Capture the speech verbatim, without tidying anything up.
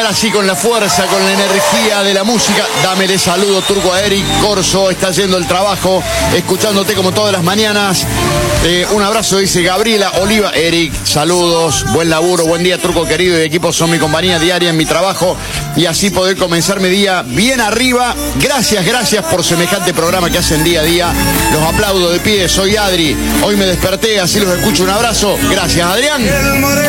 ahora sí, con la fuerza, con la energía de la música. Dámele saludo, Turco, a Eric Corso. Está yendo el trabajo, escuchándote como todas las mañanas. Eh, un abrazo, dice Gabriela Oliva. Eric, saludos, buen laburo, buen día, Turco querido y equipo. Son mi compañía diaria en mi trabajo y así poder comenzar mi día bien arriba. Gracias, gracias por semejante programa que hacen día a día. Los aplaudo de pie. Soy Adri. Hoy me desperté, así los escucho. Un abrazo. Gracias, Adrián.